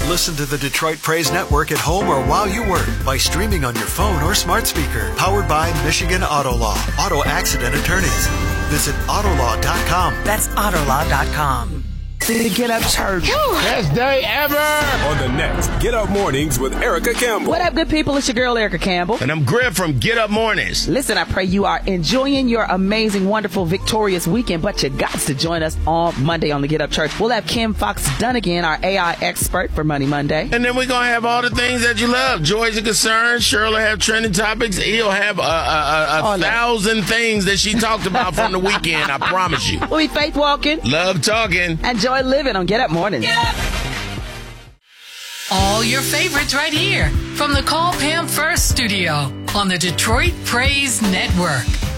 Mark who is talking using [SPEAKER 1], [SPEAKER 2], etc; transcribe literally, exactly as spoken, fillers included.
[SPEAKER 1] Listen to the Detroit Praise Network at home or while you work by streaming on your phone or smart speaker. Powered by Michigan Auto Law. Auto Accident Attorneys. Visit Autolaw dot com.
[SPEAKER 2] That's Autolaw dot com.
[SPEAKER 3] The Get Up Church.
[SPEAKER 4] Best day ever.
[SPEAKER 5] On the next Get Up Mornings with Erica Campbell.
[SPEAKER 3] What up, good people? It's your girl, Erica Campbell.
[SPEAKER 4] And I'm Griff from Get Up Mornings.
[SPEAKER 3] Listen, I pray you are enjoying your amazing, wonderful, victorious weekend, but you got to join us on Monday on the Get Up Church. We'll have Kim Fox Dunnigan, our A I expert for Money Monday.
[SPEAKER 4] And then we're going to have all the things that you love. Joys and concerns. Cheryl will have trending topics. He'll have a, a, a, a thousand things that she talked about from the weekend, I promise you.
[SPEAKER 3] We'll be faith walking.
[SPEAKER 4] Love talking.
[SPEAKER 3] And joy living on Get Up Mornings.
[SPEAKER 2] Get up. All your favorites right here from the Call Pam First studio on the Detroit Praise Network.